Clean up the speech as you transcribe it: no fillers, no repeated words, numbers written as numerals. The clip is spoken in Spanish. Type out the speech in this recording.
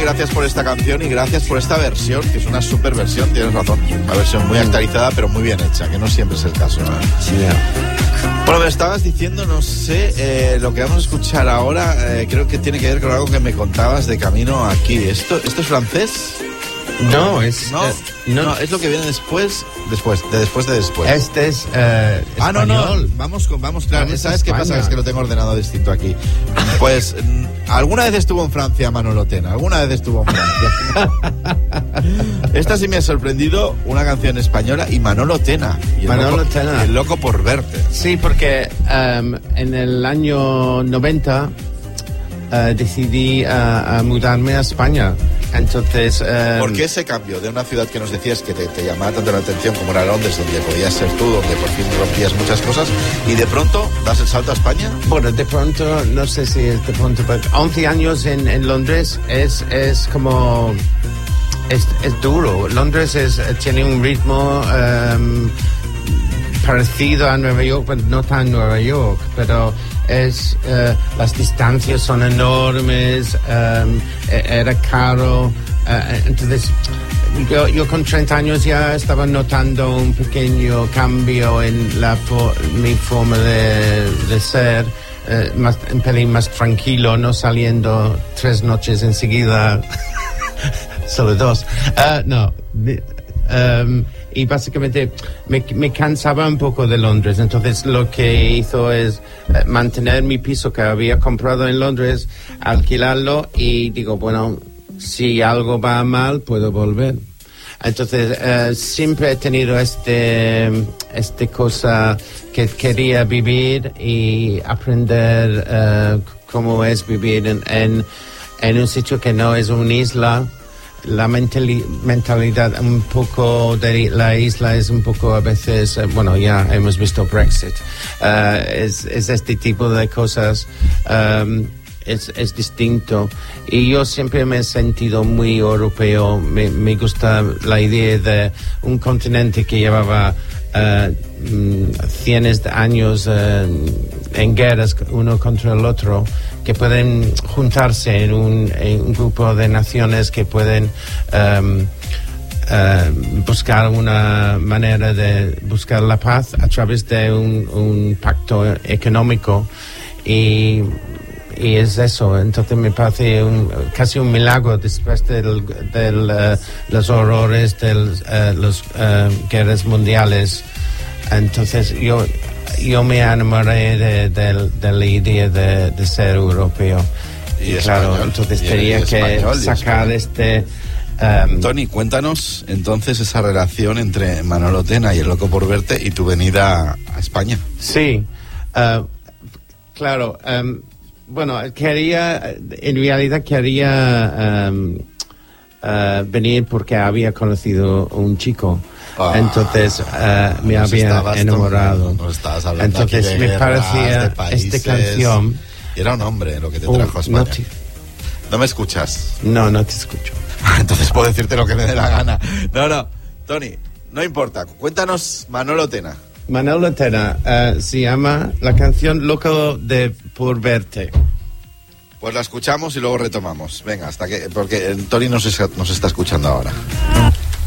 gracias por esta canción y gracias por esta versión, que es una super versión, tienes razón. Una versión muy actualizada, pero muy bien hecha, que no siempre es el caso, ¿no? Sí, Bueno, me estabas diciendo, no sé, lo que vamos a escuchar ahora, creo que tiene que ver con algo que me contabas de camino aquí. ¿Esto es francés? No, es... No, es lo que viene después de después. Este es español. No. Vamos, claro. ¿Sabes qué pasa? Es que lo tengo ordenado distinto aquí. Pues, alguna vez estuvo en Francia Manolo Tena, Esta sí me ha sorprendido, una canción española y Manolo Tena. Tena. El loco por verte. Sí, porque en el año 90 decidí mudarme a España. Entonces... ¿Por qué ese cambio de una ciudad que nos decías que te llamaba tanto la atención como era Londres, donde podías ser tú, donde por fin rompías muchas cosas, y de pronto das el salto a España? Bueno, de pronto, no sé si es de pronto, pero 11 años en Londres es como... Es duro. Londres tiene un ritmo parecido a Nueva York, pero no tan Nueva York, pero... las distancias son enormes, era caro, entonces yo con 30 años ya estaba notando un pequeño cambio en mi forma de ser, un pelín más tranquilo, no saliendo 3 noches enseguida, solo 2, y básicamente me cansaba un poco de Londres, entonces lo que hizo es mantener mi piso que había comprado en Londres, alquilarlo y digo, bueno, si algo va mal puedo volver. Entonces siempre he tenido este cosa que quería vivir y aprender cómo es vivir en un sitio que no es una isla. La mentalidad un poco de la isla es un poco a veces, bueno, ya hemos visto Brexit, es este tipo de cosas, es distinto, y yo siempre me he sentido muy europeo. Me gusta la idea de un continente que llevaba cientos de años en guerras uno contra el otro, que pueden juntarse en un grupo de naciones que pueden buscar una manera de buscar la paz a través de un pacto económico, y es eso. Entonces me parece casi un milagro después de los horrores de las guerras mundiales. Entonces yo me enamoré de la idea de ser europeo. Y claro, español, entonces tenía que sacar Tony, cuéntanos entonces esa relación entre Manolo Tena y el loco por verte y tu venida a España. Sí, claro. Bueno, en realidad quería venir porque había conocido un chico. Entonces me había enamorado. Entonces me parecía esta canción. Era un hombre lo que te trajo a España. ¿No me escuchas? No te escucho. Entonces puedo decirte lo que me dé la gana. No, Tony, no importa. Cuéntanos Manolo Tena. Manolo Tena se llama la canción Loco por verte. Pues la escuchamos y luego retomamos. Venga, porque Tony nos está escuchando ahora.